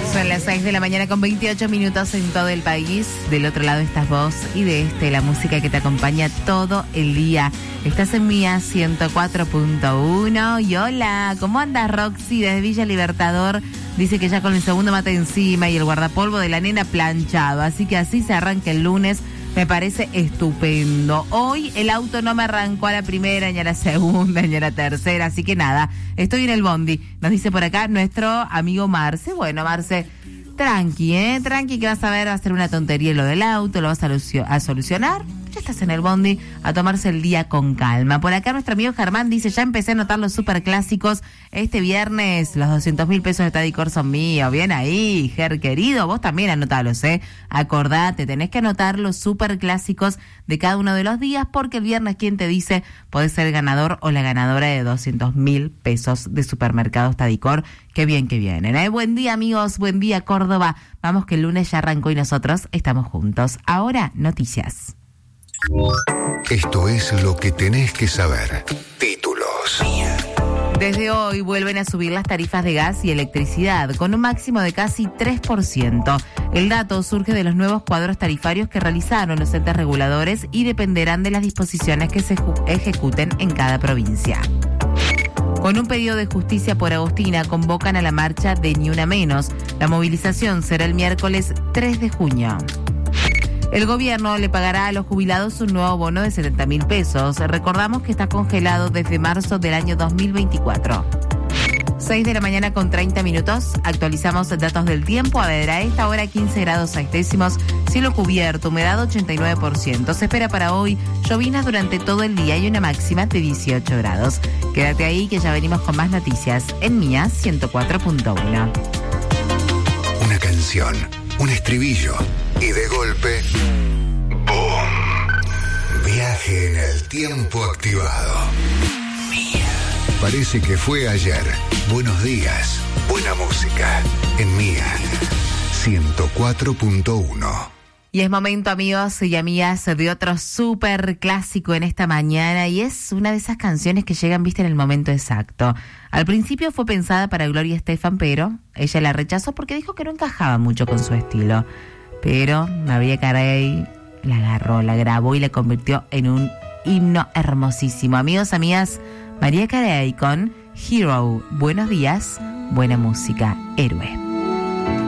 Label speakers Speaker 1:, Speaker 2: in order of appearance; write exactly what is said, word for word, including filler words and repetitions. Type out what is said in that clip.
Speaker 1: Son las seis de la mañana con veintiocho minutos en todo el país. Del otro lado estás vos y de este la música que te acompaña todo el día. Estás en Mía ciento cuatro punto uno. Y hola, ¿cómo andas, Roxy? Desde Villa Libertador dice que ya con el segundo mate encima y el guardapolvo de la nena planchado. Así que así se arranca el lunes. Me parece estupendo. Hoy el auto no me arrancó a la primera, ni a la segunda, ni a la tercera. Así que nada, estoy en el bondi. Nos dice por acá nuestro amigo Marce. Bueno, Marce, tranqui, ¿eh? Tranqui, que vas a ver, va a ser una tontería lo del auto, lo vas a, lucio- a solucionar. Ya estás en el bondi a tomarse el día con calma. Por acá nuestro amigo Germán dice, ya empecé a anotar los superclásicos. Este viernes los doscientos mil pesos de Tadicor son míos. Bien ahí, Ger querido. Vos también anotalos, ¿eh? Acordate, tenés que anotar los superclásicos de cada uno de los días porque el viernes, ¿quién te dice? Podés ser el ganador o la ganadora de doscientos mil pesos de Supermercados Tadicor. Qué bien que vienen, ¿eh? Buen día, amigos. Buen día, Córdoba. Vamos que el lunes ya arrancó y nosotros estamos juntos. Ahora, noticias.
Speaker 2: Esto es lo que tenés que saber. Títulos.
Speaker 1: Desde hoy vuelven a subir las tarifas de gas y electricidad con un máximo de casi tres por ciento. El dato surge de los nuevos cuadros tarifarios que realizaron los entes reguladores y dependerán de las disposiciones que se ejecuten en cada provincia. Con un pedido de justicia por Agostina, convocan a la marcha de Ni Una Menos. La movilización será el miércoles tres de junio. El gobierno le pagará a los jubilados un nuevo bono de setenta mil pesos. Recordamos que está congelado desde marzo del año dos mil veinticuatro. seis de la mañana con treinta minutos. Actualizamos datos del tiempo. A ver, a esta hora quince grados seis décimos. Cielo cubierto, humedad ochenta y nueve por ciento. Se espera para hoy llovinas durante todo el día y una máxima de dieciocho grados. Quédate ahí que ya venimos con más noticias en Mía ciento cuatro punto uno.
Speaker 2: Una canción, un estribillo y de golpe, ¡boom! Viaje en el tiempo activado. Mía. Parece que fue ayer. Buenos días, buena música en Mía ciento cuatro punto uno.
Speaker 1: Y es momento, amigos y amigas, de otro súper clásico en esta mañana, y es una de esas canciones que llegan, viste, en el momento exacto. Al principio fue pensada para Gloria Estefan, pero ella la rechazó porque dijo que no encajaba mucho con su estilo. Pero Mariah Carey la agarró, la grabó y la convirtió en un himno hermosísimo. Amigos, amigas, Mariah Carey con Hero. Buenos días, buena música, héroe.